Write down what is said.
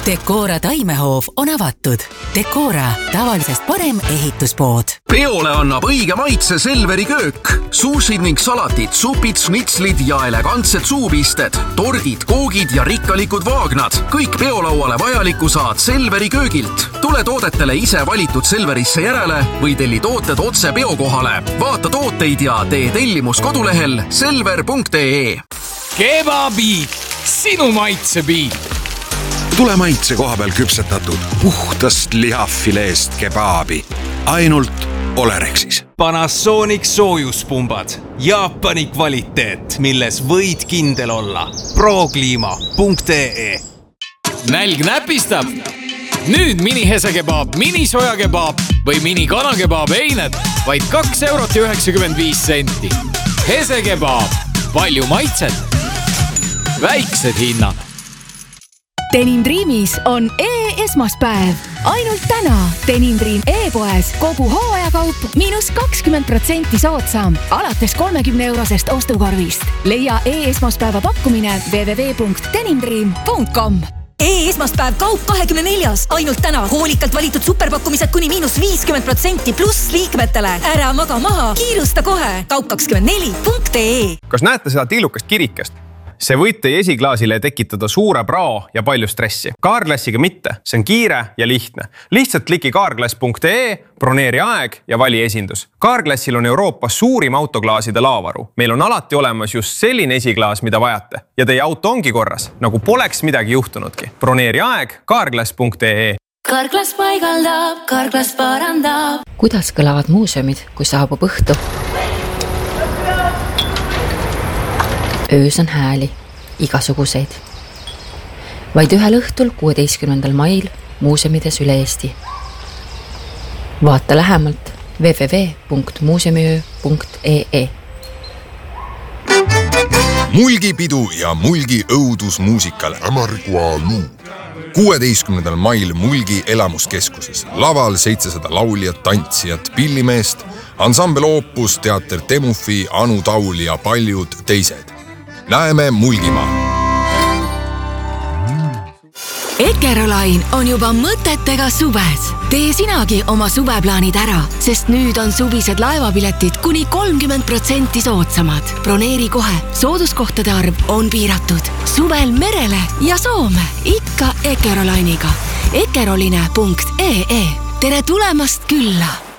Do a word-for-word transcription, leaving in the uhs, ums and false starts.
Decora taimehoov on avatud. Decora, tavalisest parem ehituspood. Peole annab õige maitse Selveri köök. Sushid ning salatid, supid, snitslid ja elegantsed suupisted, tordid, koogid ja rikkalikud vaagnad. Kõik peolauale vajaliku saad Selveri köögilt. Tule toodetele ise valitud Selverisse järele või telli tooted otse peokohale. Vaata tooteid ja tee tellimus kodulehel selver punkt ee. Kebabiit, sinu maitsebiit. Tule maitse koha peal küpsetatud puhtast lihafileest kebaabi. Ainult Olerexis. Panasonic soojuspumbad. Jaapani kvaliteet, milles võid kindel olla. prokliima punkt ee. Nälg näpistab. Nüüd mini hesekebaab, mini sojakebaab või mini kanakebaab eined vaid kaks eurot ja üheksakümmend viis senti. Hesekebaab. Palju maitset. Väiksed hinnad. Denim Dreamis on e-esmaspäev. Ainult täna Denim Dream e-poes kogu hooajakaup miinus kakskümmend protsenti soodsam. Alates kolmekümne eurosest ostukorvist. Leia e-esmaspäeva pakkumine w w w punkt denimdream punkt com. E-esmaspäev kaup kahekümne neljas. Ainult täna hoolikalt valitud superpakkumised kuni miinus viiskümmend protsenti pluss liikmetele. Ära maga maha, kiirusta kohe. kaup kakskümmend neli punkt ee. Kas näete seda tillukast kirikest? See võid teie esiklaasile tekitada suure prao ja palju stressi. Carglassiga mitte, see on kiire ja lihtne. Lihtsalt kliki carglass punkt ee, broneeri aeg ja vali esindus. Carglassil on Euroopas suurim autoklaaside laavaru. Meil on alati olemas just selline esiklaas, mida vajate. Ja teie auto ongi korras, nagu poleks midagi juhtunudki. Broneeri aeg carglass punkt ee. Carglass paigaldab, Carglass parandab. Kuidas kõlavad muuseumid, kui saabub õhtu? Öös on hääli, igasuguseid. Vaid ühel õhtul kuueteistkümnendal mail muuseumides üle Eesti. Vaata lähemalt w w w punkt muuseumiöö punkt ee. Mulgipidu ja Mulgi õudusmuusikal Amargua Luu. kuueteistkümnendal mail Mulgi elamuskeskuses. Laval seitsesada lauljat, tantsijat, pillimeest, ansambel Opus, teater Temufi, Anu Taul ja paljud teised. Näeme Mulgimaa. Ekerolain on juba mõtetega suves. Tee sinagi oma suveplaanid ära, sest nüüd on suvised laevapiletid kuni kolmkümmend protsenti soodsamad. Broneeri kohe, sooduskohtade arv on piiratud. Suvel merele ja Soome, ikka Ekerolainiga. ekeroline punkt ee. Tere tulemast külla!